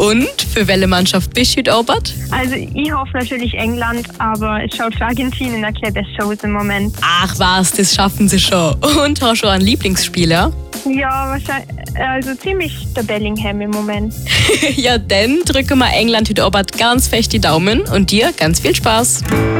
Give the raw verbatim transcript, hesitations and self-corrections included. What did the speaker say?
Und für welche Mannschaft bist du heute Abend? Also ich hoffe natürlich England, aber es schaut für Argentinien ein bisschen besser aus im Moment. Ach was, das schaffen sie schon. Und hast du einen Lieblingsspieler? Ja, wahrscheinlich, also ziemlich der Bellingham im Moment. Ja, dann drücke mal England heute Abend ganz fest die Daumen und dir ganz viel Spaß.